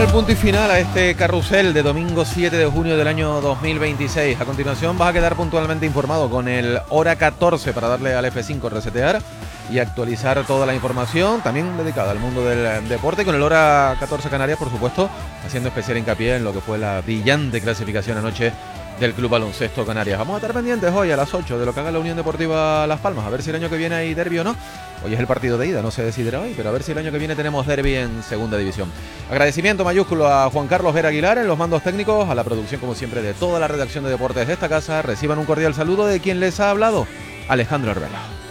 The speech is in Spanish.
punto y final a este carrusel de domingo 7 de junio del año 2026. A continuación vas a quedar puntualmente informado con el hora 14 para darle al F5 resetear y actualizar toda la información, también dedicada al mundo del deporte, con el hora 14 Canarias, por supuesto, haciendo especial hincapié en lo que fue la brillante clasificación anoche del Club Baloncesto Canarias. Vamos a estar pendientes hoy a las 8 de lo que haga la Unión Deportiva Las Palmas, a ver si el año que viene hay derbi o no. Hoy es el partido de ida, no se decidirá hoy, pero a ver si el año que viene tenemos derbi en segunda división. Agradecimiento mayúsculo a Juan Carlos Vera Aguilar en los mandos técnicos, a la producción como siempre de toda la redacción de deportes de esta casa. Reciban un cordial saludo de quien les ha hablado, Alejandro Arbela.